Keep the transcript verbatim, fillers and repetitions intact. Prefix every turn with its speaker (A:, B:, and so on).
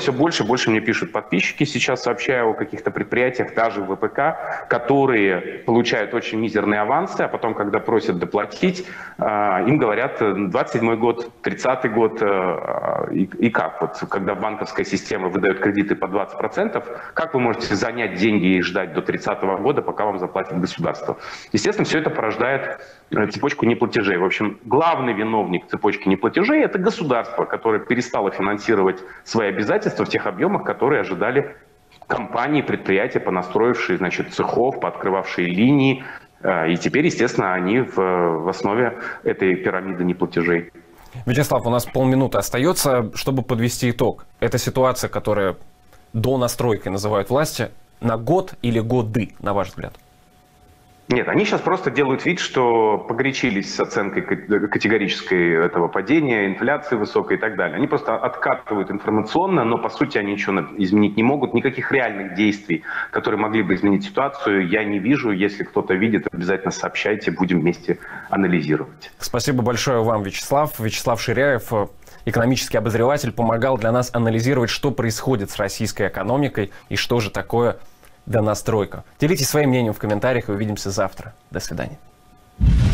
A: все больше и больше мне пишут подписчики, сейчас сообщаю о каких-то предприятиях, даже в ВПК, которые получают очень мизерные авансы, а потом, когда просят доплатить, им говорят двадцать седьмой год, тридцатый год, и, и как? Вот, когда банковская система выдает кредиты по двадцать процентов, как вы можете занять деньги и ждать до тридцатого года, пока вам заплатит государство? Естественно, все это порождает цепочку неплатежей. В общем, главный виновник цепочки неплатежей – это государство, которое перестало финансировать свои обязательства в тех объемах, которые ожидали компании, предприятия, понастроившие, значит, цехов, пооткрывавшие линии. И теперь, естественно, они в, в основе этой пирамиды неплатежей.
B: Вячеслав, у нас полминуты остается, чтобы подвести итог. Это ситуация, которая до настройки называют власти, на год или годы, на ваш взгляд?
A: Нет, они сейчас просто делают вид, что погорячились с оценкой категорической этого падения, инфляции высокой и так далее. Они просто откатывают информационно, но по сути они ничего изменить не могут. Никаких реальных действий, которые могли бы изменить ситуацию, я не вижу. Если кто-то видит, обязательно сообщайте, будем вместе анализировать.
B: Спасибо большое вам, Вячеслав. Вячеслав Ширяев, экономический обозреватель, помогал для нас анализировать, что происходит с российской экономикой и что же такое донастройка. Делитесь своим мнением в комментариях и увидимся завтра. До свидания.